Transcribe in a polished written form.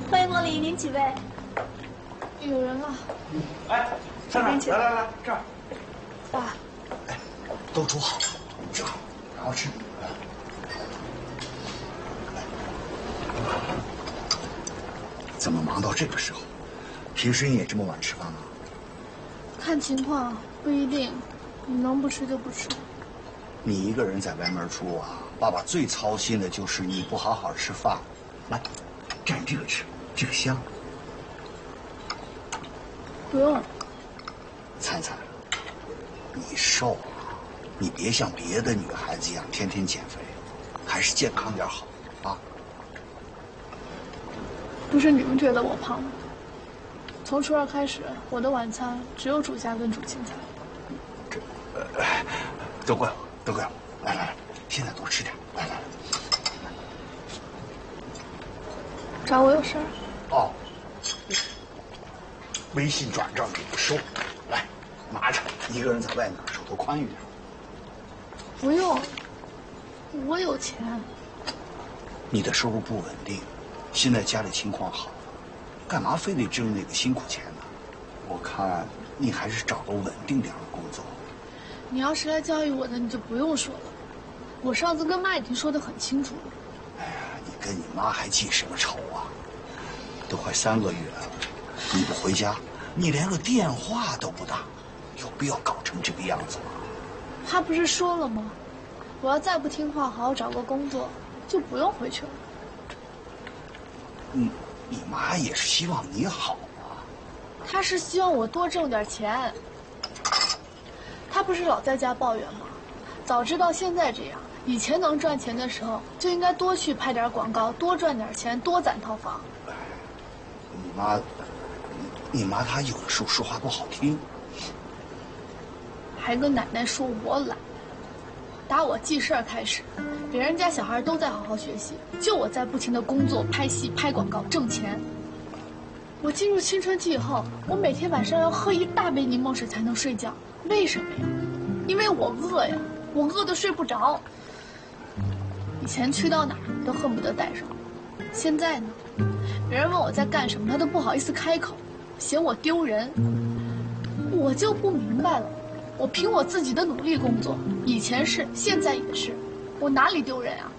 欢迎光临，您几位？ 有人了。 哎，上面来，这儿。 爸， 哎，都煮好了，吃好，好好吃。怎么忙到这个时候？平时你也这么晚吃饭吗？ 看情况，不一定。你能不吃就不吃。 你一个人在外面住啊，爸爸最操心的就是你不好好吃饭。来，蘸这个吃，这个香。 不用。 灿灿，你瘦了，你别像别的女孩子一样天天减肥，还是健康点好啊。 不是你们觉得我胖吗？从初二开始，我的晚餐只有煮虾跟煮青菜。 都怪我，都怪我。来，现在多吃点。来。 找我有事儿？ 哦，微信转账给你收，来，拿着。一个人在外面手头宽裕点。 不用，我有钱。 你的收入不稳定，现在家里情况好，干嘛非得挣那个辛苦钱呢？我看你还是找个稳定点的工作。 你要是来教育我的，你就不用说了。我上次跟妈已经说得很清楚了。 哎呀，你跟你妈还记什么仇啊？都快3个月了，你不回家，你连个电话都不打，有必要搞成这个样子吗？ 他不是说了吗？我要再不听话，好好找个工作，就不用回去了。 你妈也是希望你好啊。 她是希望我多挣点钱。她不是老在家抱怨吗？早知道现在这样，以前能赚钱的时候，就应该多去拍点广告，多赚点钱，多攒套房。 你妈她有的时候说话不好听， 还跟奶奶说我懒。打我记事儿开始，别人家小孩都在好好学习，就我在不停的工作、拍戏、拍广告挣钱。我进入青春期以后，我每天晚上要喝1大杯柠檬水才能睡觉，为什么呀？因为我饿呀，我饿得睡不着。以前去到哪儿都恨不得带上，现在呢，别人问我在干什么，他都不好意思开口，嫌我丢人。我就不明白了，我凭我自己的努力工作，以前是，现在也是，我哪里丢人啊？